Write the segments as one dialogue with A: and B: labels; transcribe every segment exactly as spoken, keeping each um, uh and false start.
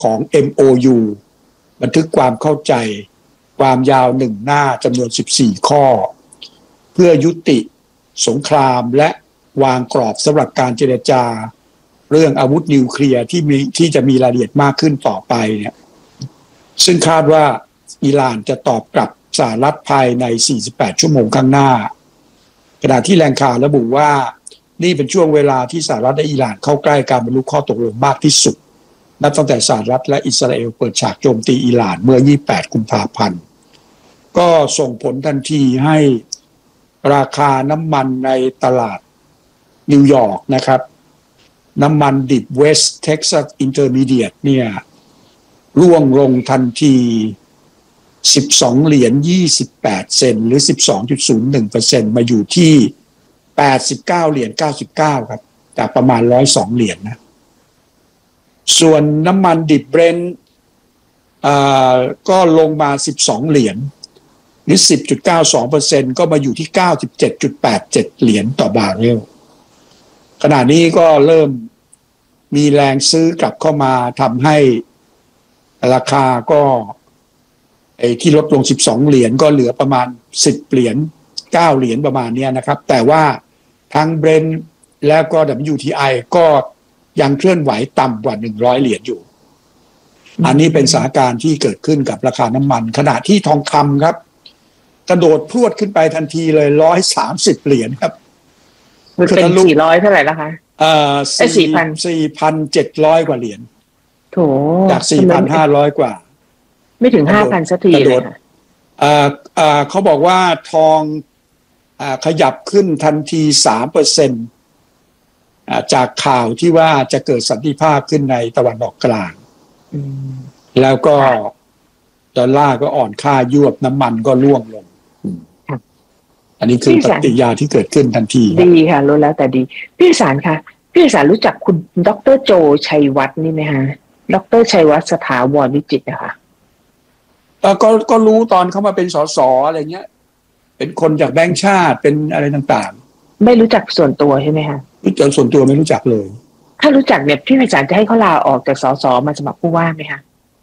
A: ของ เอ็ม โอ ยู บันทึกความเข้าใจความยาวหนึ่งหน้าจำนวนสิบสี่ข้อเพื่อยุติสงครามและวางกรอบสำหรับการเจรจาเรื่องอาวุธนิวเคลียร์ที่มีที่จะมีรายละเอียดมากขึ้นต่อไปเนี่ยซึ่งคาดว่าอิหร่านจะตอบกลับสหรัฐภายในสี่สิบแปดชั่วโมงข้างหน้าขณะที่แหล่งข่าวระบุว่านี่เป็นช่วงเวลาที่สหรัฐและอิหร่านเข้าใกล้การบรรลุข้อตกลงมากที่สุดนับตั้งแต่สหรัฐและอิสราเอลเปิดฉากโจมตีอิหร่านเมื่อยี่สิบแปดกุมภาพันธ์ก็ส่งผลทันทีให้ราคาน้ำมันในตลาดนิวยอร์กนะครับน้ำมันดิบเวสต์เท็กซัสอินเตอร์มีเดียตเนี่ยร่วงลงทันทีสิบสองเหรียญยี่สิบแปดเซนต์หรือ สิบสองจุดศูนย์หนึ่งเปอร์เซ็นต์ มาอยู่ที่แปดสิบเก้าเหรียญเก้าสิบเก้าครับจากประมาณหนึ่งร้อยสองเหรียญ นะส่วนน้ำมันดิบเบรนท์อ่าก็ลงมาสิบสองเหรียญหรือ สิบจุดเก้าสองเปอร์เซ็นต์ ก็มาอยู่ที่ เก้าสิบเจ็ดจุดแปดเจ็ดเหรียญต่อบาร์เรลขณะนี้ก็เริ่มมีแรงซื้อกลับเข้ามาทำให้ราคาก็ไอ้ที่ลดลงสิบสองเหรียญก็เหลือประมาณสิบเหรียญเก้าเหรียญประมาณนี้นะครับแต่ว่าทั้งเบรนท์แล้วก็ ดับเบิลยู ที ไอ ก็ยังเคลื่อนไหวต่ำกว่าหนึ่งร้อยเหรียญอยู่อันนี้เป็นสถานการณ์ที่เกิดขึ้นกับราคาน้ำมันขณะที่ทองคำครับกระโดดพรวดขึ้นไปทันทีเลยหนึ่งร้อยสามสิบเหรียญครับ
B: มันเป็นสี่ร้อยเท่าไหร่แล้วคะ
A: เอ่อ สี่พัน สี่พันเจ็ดร้อย กว่าเหรียญ
B: โถ
A: จาก สี่พันห้าร้อย กว่า
B: ไม่ถึง ห้าพัน สักทีเลยค่ะ
A: เอ่อเอ่อเขาบอกว่าทองอ่าขยับขึ้นทันที สามเปอร์เซ็นต์ อ่าจากข่าวที่ว่าจะเกิดสันติภาพขึ้นในตะวันออกกลางแล้วก็ดอลลาร์ก็อ่อนค่ายวบน้ำมันก็ร่วงลงอันนี้คือปฏิกิริยาที่เกิดขึ้นทันที
B: ดีค่ะรู้แล้วแต่ดีพี่สารค่ะพี่สารรู้จักคุณดร.โจชัยวัฒน์นี่ไหมฮะดร.ชัยวัฒน์สถาวรวิจิตรนะคะ
A: เออก็ก็รู้ตอนเขามาเป็นสสอะไรเงี้ยเป็นคนจากแบงก์ชาติเป็นอะไรต่าง
B: ๆไม่รู้จักส่วนตัวใช่ไหมคะ
A: รู้จักส่วนตัวไม่รู้จักเลย
B: ถ้ารู้จักเนี่ยพี่ไพศาลจะให้เขาลาออกจากสสมาสมัครผู้ว่าไหมคะ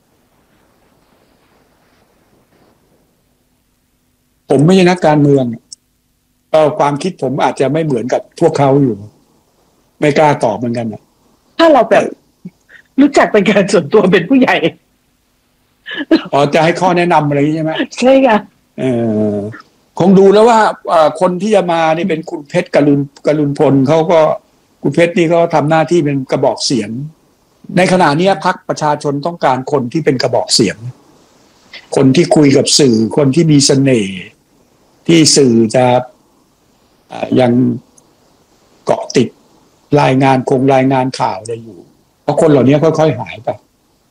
A: ผมไม่ใช่นักการเมืองก็ความคิดผมอาจจะไม่เหมือนกับพวกเขาอยู่ไม่กล้าตอบเหมือนกันนะ
B: ถ้าเราแบบรู้จักเป็นการส่วนตัวเป็นผู้ใหญ่
A: อ๋อจะให้ข้อแนะนำอะไรใช่ไหม
B: ใช่ค่ะ
A: เออคงดูแล้วว่าคนที่จะมานี่เป็นคุณเพชรกรุณกรุณพลเขาก็คุณเพชรนี่เขาทำหน้าที่เป็นกระบอกเสียงในขณะนี้พรรคประชาชนต้องการคนที่เป็นกระบอกเสียงคนที่คุยกับสื่อคนที่มีเสน่ห์ที่สื่อจะยังเกาะติดรายงานคงรายงานข่าวได้อยู่เพราะคนเหล่านี้ค่อยๆหายไป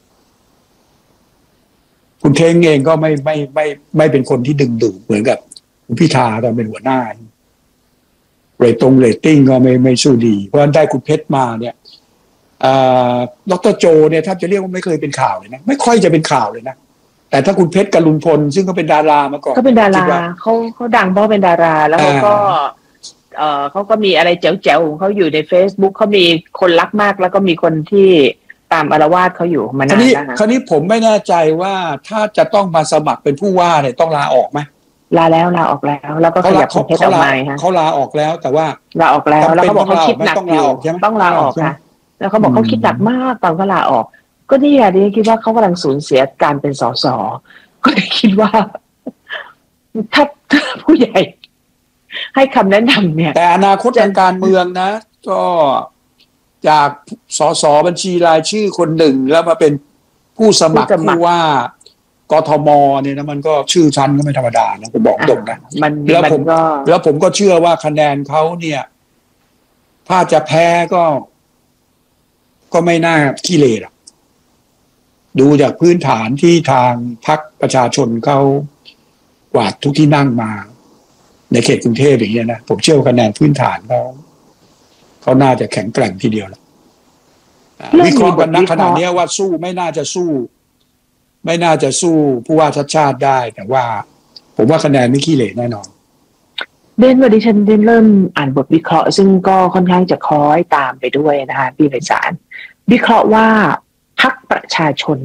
A: คุณเทงเองก็ไม่ไม่ไม่ไม่เป็นคนที่ดึงดูดเหมือนกับคุณพิธาตอนเป็นหัวหน้าเรตตงเรตติ้งก็ไม่ไม่สู้ดีเพราะได้คุณเพชรมาเนี่ยดร.โจเนี่ยถ้าจะเรียกว่าไม่เคยเป็นข่าวเลยนะไม่ค่อยจะเป็นข่าวเลยนะแต่ถ้าคุณเพชรกรุณพลซึ่งเขาเป็นดารามาก่อน
B: เขาเป็นดาราเขาเขาดังเพราะเป็นดาราแล้วเขาก็เอ่อเขาก็มีอะไรแจ๋วๆของเขาอยู่ใน Facebook เขามีคนรักมากแล้วก็มีคนที่ตามอารวาสเขาอยู่มานานแล้วนะ
A: คราวนี้ผมไม่แน่ใจว่าถ้าจะต้องมาสมัครเป็นผู้ว่าเนี่ยต้องลาออกไหม
B: ลาแล้วลาออกแล้วแล้วก็ขยับคุณเพชรออกมาฮะ
A: เขาลาออกแล้วแต่ว่า
B: ลาออกแล้วแล้วเขาบอกเขาคิดหนักอยู่ต้องลาออกค่ะแล้วเขาบอกเขาคิดหนักมากตอนเขาลาออกก็นี่อ่ะดิคิดว่าเขากำลังสูญเสียการเป็นสสก็เลยคิดว่าถ้าผู้ใหญ่ให้คำแนะนำเนี่ย
A: แต่อนาคตทางการเมืองนะก็จากสสบัญชีรายชื่อคนหนึ่งแล้วมาเป็นผู้สมัครผู้ว่ากทมเนี่ยนะมันก็ชื่อชั้นก็ไม่ธรรมดานะผมบอกตรงนะแล้วผมก็แล้วผมก็เชื่อว่าคะแนนเขาเนี่ยถ้าจะแพ้ก็ก็ไม่น่าขี้เหร่หรอกดูจากพื้นฐานที่ทางพรรคประชาชนเขากวาดทุกที่นั่งมาในเขตกรุงเทพอย่างเงี้ยนะผมเชื่อว่าคะแนนพื้นฐานเขาเขาน่าจะแข็งแกร่งทีเดียวแหละวิเคราะห์กันนักขนาดนี้ว่าสู้ไม่น่าจะสู้ไม่น่าจะสู้ผู้ว่าชัดชาติได้แต่ว่าผมว่าคะแนนไม่ขี้เหร่แน่นอน
B: เดนวันดิฉันเดนเริ่มอ่านบทวิเคราะห์ซึ่งก็ค่อนข้างจะคล้อยตามไปด้วยนะคะพี่ไพศาลวิเคราะห์ว่าพรรคประชาชน